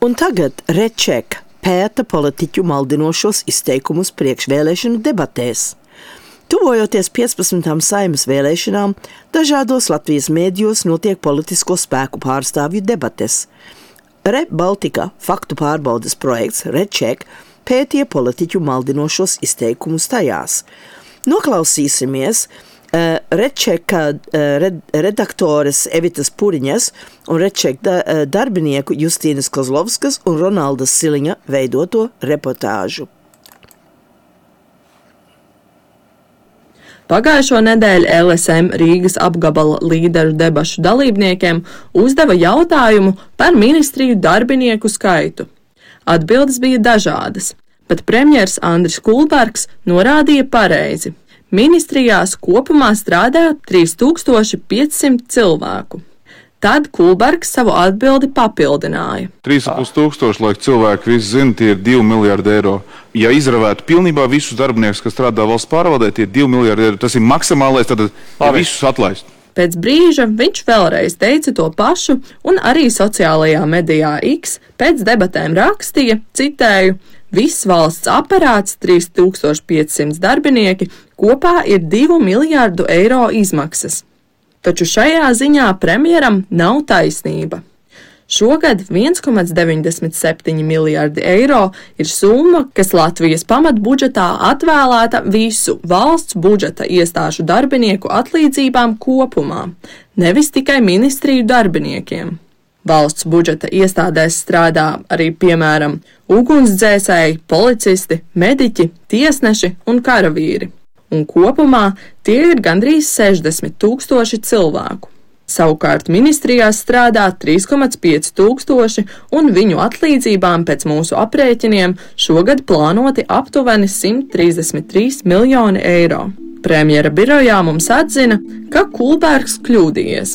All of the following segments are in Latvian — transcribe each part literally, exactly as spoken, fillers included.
Un tagad Redcheck pēta politiķu maldinošos izteikumus priekšvēlēšanu debatēs. Tuvojoties piecpadsmitajām Saeimas vēlēšanām, dažādos Latvijas mēdījos notiek politisko spēku pārstāvju debates. ReBaltica faktu pārbaudes projekts Redcheck pētīja politiķu maldinošos izteikumus tajās. Noklausīsimies uh, Redchecka uh, red, redaktores Evitas Puriņas un Redcheck da, uh, darbinieku Justīnas Kozlovskas un Ronaldas Siliņa veidoto reportāžu. Pagājušo nedēļu L S M Rīgas apgabala līderu debašu dalībniekiem uzdeva jautājumu par ministriju darbinieku skaitu. Atbildes bija dažādas, bet premjers Andris Kulbergs norādīja pareizi. Ministrijās kopumā strādā trīs tūkstoši piecsimt cilvēku. Tad Kulbergs savu atbildi papildināja. trīs ar pus tūkstoši, lai cilvēki visi zina, tie ir divi miljardi eiro. Ja izravētu pilnībā visus darbiniekus, kas strādā valsts pārvaldē, tie ir divi miljardi eiro. Tas ir maksimālais, tad ja visus atlaist. Pēc brīža viņš vēlreiz teica to pašu un arī sociālajā medijā X pēc debatēm rakstīja, citēju, viss valsts aparāts, trīs tūkstoši piecsimt darbinieki, kopā ir divu miljardu eiro izmaksas. Taču šajā ziņā premjeram nav taisnība. Šogad viens komats deviņdesmit septiņi miljardi eiro ir summa, kas Latvijas pamatbudžetā atvēlēta visu valsts budžeta iestāžu darbinieku atlīdzībām kopumā, nevis tikai ministriju darbiniekiem. Valsts budžeta iestādēs strādā arī, piemēram, ugunsdzēsēji, policisti, mediķi, tiesneši un karavīri. Un kopumā tie ir gandrīz sešdesmit tūkstoši cilvēku. Savukārt ministrijās strādā trīs komats pieci tūkstoši, un viņu atlīdzībām pēc mūsu aprēķiniem šogad plānoti aptuveni simt trīsdesmit trīs miljoni eiro. Premjera birojā mums atzina, ka Kulbergs kļūdījies.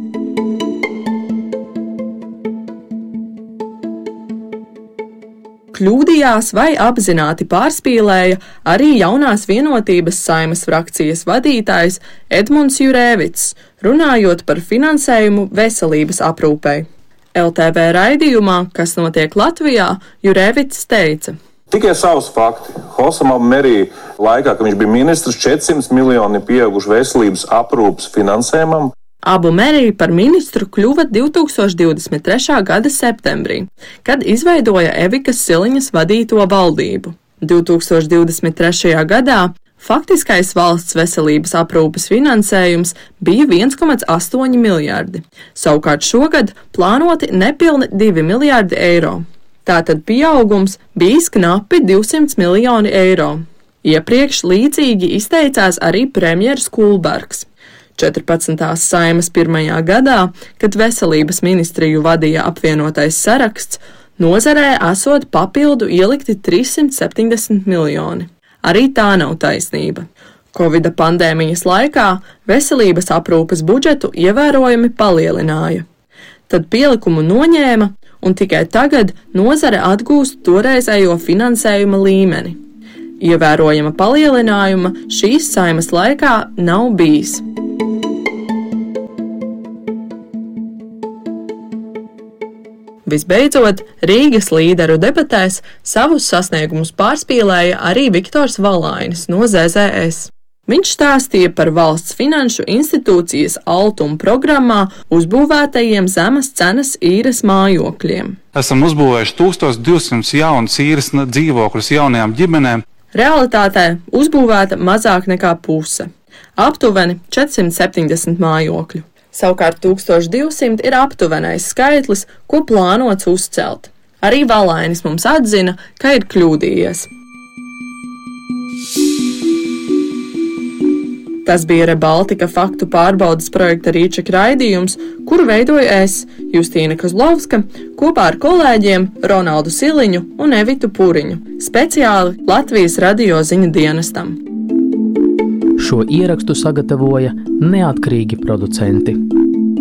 Kļūdījās vai apzināti pārspīlēja arī jaunās vienotības Saeimas frakcijas vadītājs Edmunds Jurēvits, runājot par finansējumu veselības aprūpei. L T V raidījumā, kas notiek Latvijā, Jurēvits teica. Tikai savs fakti. Hosamam Merī laikā, kad viņš bija ministrs, četrsimt miljoni pieauguši veselības aprūpas finansējumam. Abu Merī par ministru kļuva divi tūkstoši divdesmit trešā gada septembrī, kad izveidoja Evikas Siliņas vadīto valdību. divi tūkstoši divdesmit trešajā gadā faktiskais valsts veselības aprūpes finansējums bija viens komats astoņi miljardi, savukārt šogad plānoti nepilni divi miljardi eiro. Tātad pieaugums bijis knapi divsimt miljoni eiro. Iepriekš līdzīgi izteicās arī premjers Kulbergs. četrpadsmitās Saeimas pirmajā gadā, kad veselības ministriju vadīja apvienotais saraksts, nozarē esot papildu ielikti trīssimt septiņdesmit miljoni. Arī tā nav taisnība. Covida pandēmijas laikā veselības aprūpes budžetu ievērojami palielināja. Tad pielikumu noņēma, un tikai tagad nozare atgūst toreizējo finansējuma līmeni. Ievērojama palielinājuma šīs Saeimas laikā nav bijis. Visbeidzot, Rīgas līderu debatēs savus sasniegumus pārspīlēja arī Viktors Valainis no Z Z S. Viņš stāstīja par valsts finanšu institūcijas Altuma programmā uzbūvētajiem zemes cenas īres mājokļiem. Esam uzbūvējuši tūkstoš divsimt jaunas īres dzīvokļus jaunajām ģimenēm. Realitātē uzbūvēta mazāk nekā puse – aptuveni četrsimt septiņdesmit mājokļu. Savukārt tūkstoš divsimt ir aptuvenais skaitlis, ko plānots uzcelt. Arī Valainis mums atzina, ka ir kļūdījies. Tas bija ReBaltica faktu pārbaudes projekta Redcheck raidījums, kuru veidoju es, Justīna Kozlovska, kopā ar kolēģiem Ronaldu Siliņu un Evitu Puriņu, speciāli Latvijas radio ziņu dienestam. Šo ierakstu sagatavoja neatkarīgi producenti.